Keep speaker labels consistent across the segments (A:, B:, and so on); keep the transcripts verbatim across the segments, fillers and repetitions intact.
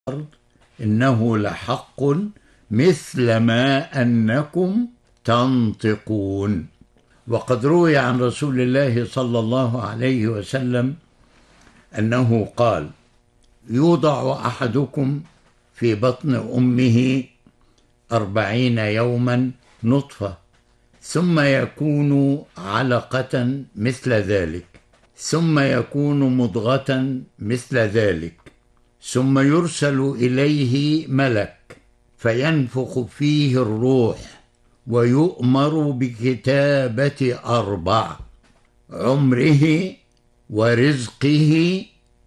A: إنه لحق مثل ما أنكم تنطقون. وقد روي عن رسول الله صلى الله عليه وسلم أنه قال: يوضع أحدكم في بطن أمه أربعين يوما نطفة، ثم يكون علقة مثل ذلك، ثم يكون مضغة مثل ذلك، ثم يرسل إليه ملك فينفخ فيه الروح ويؤمر بكتابة أربع: عمره ورزقه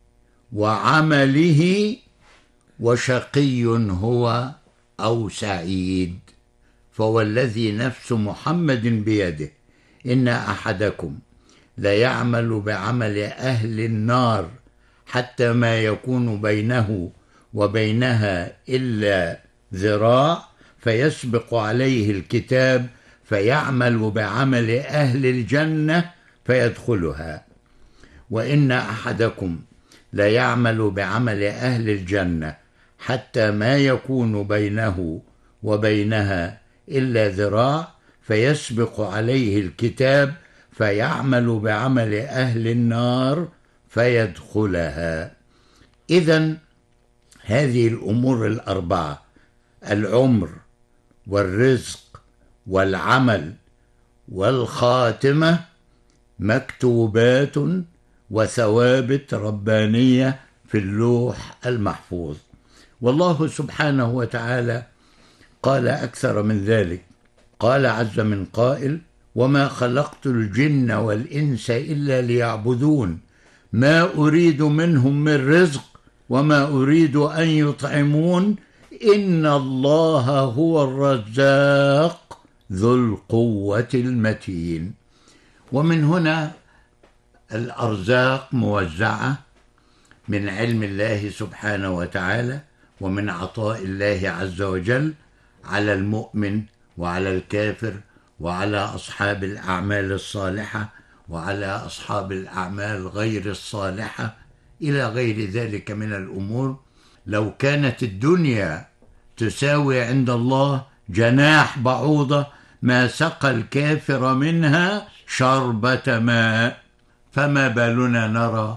A: وعمله وشقي هو أو سعيد. فوالذي نفس محمد بيده إن أحدكم ليعمل بعمل أهل النار حتى ما يكون بينه وبينها إلا ذراع فيسبق عليه الكتاب فيعمل بعمل أهل الجنة فيدخلها، وإن أحدكم ليعمل بعمل أهل الجنة حتى ما يكون بينه وبينها إلا ذراع فيسبق عليه الكتاب فيعمل بعمل أهل النار فيدخلها. إذن هذه الأمور الأربعة: العمر والرزق والعمل والخاتمة مكتوبات وثوابت ربانية في اللوح المحفوظ. والله سبحانه وتعالى قال أكثر من ذلك، قال عز من قائل: وما خلقت الجن والإنس إلا ليعبدون ما أريد منهم من رزق وما أريد أن يطعمون إن الله هو الرزاق ذو القوة المتين. ومن هنا الأرزاق موزعة من علم الله سبحانه وتعالى ومن عطاء الله عز وجل على المؤمن وعلى الكافر وعلى أصحاب الأعمال الصالحة وعلى أصحاب الأعمال غير الصالحة إلى غير ذلك من الأمور. لو كانت الدنيا تساوي عند الله جناح بعوضة ما سقى الكافر منها شربة ماء، فما بالنا نرى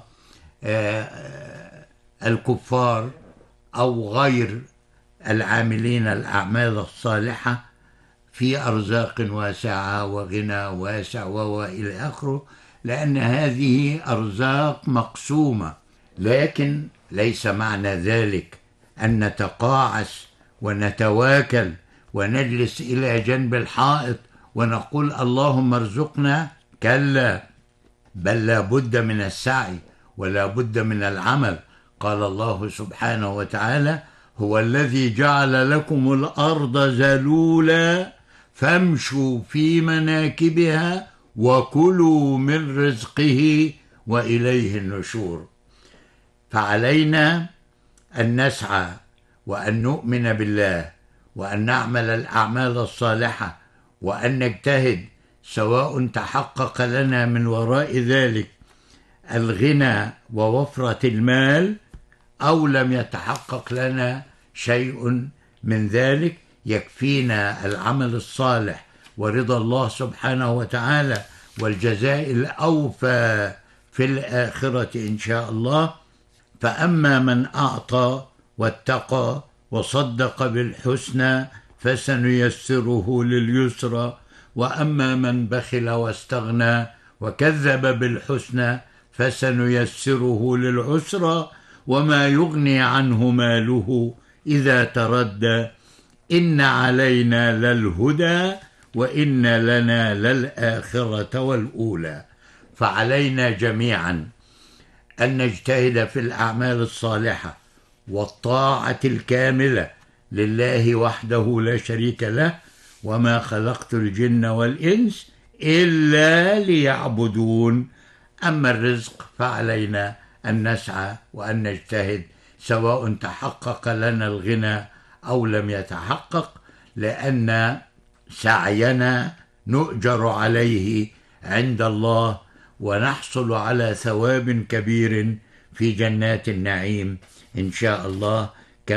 A: الكفار أو غير العاملين الأعمال الصالحة في أرزاق واسعة وغنى واسع وإلى آخره، لأن هذه أرزاق مقسومة. لكن ليس معنى ذلك أن نتقاعس ونتواكل ونجلس إلى جنب الحائط ونقول اللهم ارزقنا، كلا، بل لا بد من السعي ولا بد من العمل. قال الله سبحانه وتعالى: هو الذي جعل لكم الأرض ذلولا فامشوا في مناكبها وكلوا من رزقه وإليه النشور. فعلينا أن نسعى وأن نؤمن بالله وأن نعمل الأعمال الصالحة وأن نجتهد، سواء تحقق لنا من وراء ذلك الغنى ووفرة المال أو لم يتحقق لنا شيء من ذلك. يكفينا العمل الصالح ورضا الله سبحانه وتعالى والجزاء الأوفى في الآخرة إن شاء الله. فأما من أعطى واتقى وصدق بالحسنى فسنيسره لليسرى، وأما من بخل واستغنى وكذب بالحسنى فسنيسره للعسرى، وما يغني عنه ماله إذا تردى، إن علينا للهدى وإن لنا للآخرة والأولى. فعلينا جميعا أن نجتهد في الأعمال الصالحة والطاعة الكاملة لله وحده لا شريك له، وما خلقت الجن والإنس إلا ليعبدون. أما الرزق فعلينا أن نسعى وأن نجتهد، سواء تحقق لنا الغنى أو لم يتحقق، لأن سعينا نؤجر عليه عند الله ونحصل على ثواب كبير في جنات النعيم إن شاء الله.